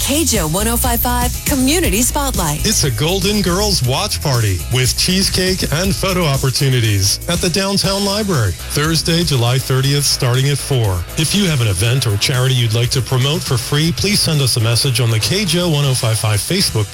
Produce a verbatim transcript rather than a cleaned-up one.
K J O one oh five point five Community Spotlight. It's a Golden Girls watch party with cheesecake and photo opportunities at the Downtown Library. Thursday, July thirtieth, starting at four. If you have an event or charity you'd like to promote for free, please send us a message on the K J O one oh five point five Facebook